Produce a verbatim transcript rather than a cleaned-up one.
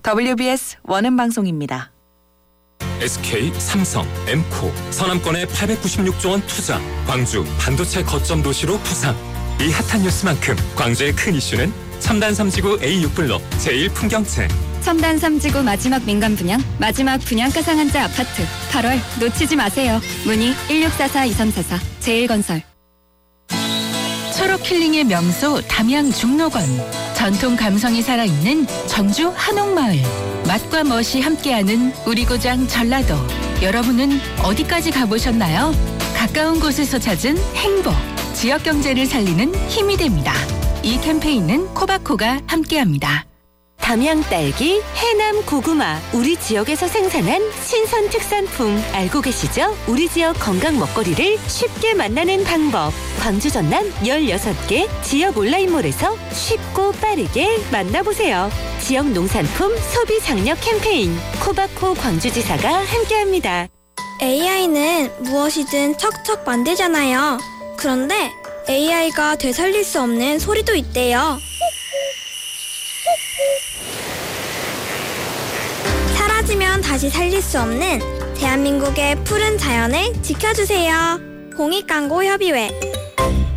더블유비에스 원음방송입니다. 에스케이, 삼성, 엠코, 서남권에 팔백구십육조 원 투자, 광주 반도체 거점 도시로 부상. 이 핫한 뉴스만큼 광주의 큰 이슈는 첨단 삼지구 에이 육 블록 제일 풍경채. 첨단 삼지구 마지막 민간 분양, 마지막 분양가 상한제 아파트. 팔월 놓치지 마세요. 문의 일육사사 이삼사사 제일건설. 초록 힐링의 명소 담양 중록원. 전통 감성이 살아있는 전주 한옥마을. 맛과 멋이 함께하는 우리 고장 전라도. 여러분은 어디까지 가보셨나요? 가까운 곳에서 찾은 행복. 지역 경제를 살리는 힘이 됩니다. 이 캠페인은 코바코가 함께합니다. 담양 딸기, 해남 고구마, 우리 지역에서 생산한 신선 특산품 알고 계시죠? 우리 지역 건강 먹거리를 쉽게 만나는 방법. 광주 전남 열여섯 개 지역 온라인몰에서 쉽고 빠르게 만나보세요. 지역 농산품 소비 장려 캠페인 코바코 광주지사가 함께합니다. 에이아이는 무엇이든 척척 만들잖아요. 그런데 에이아이가 되살릴 수 없는 소리도 있대요. 사라지면 다시 살릴 수 없는 대한민국의 푸른 자연을 지켜주세요. 공익광고협의회